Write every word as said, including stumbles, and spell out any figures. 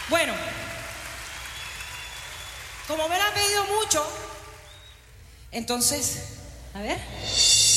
Bueno, como me la han pedido mucho, entonces, a ver.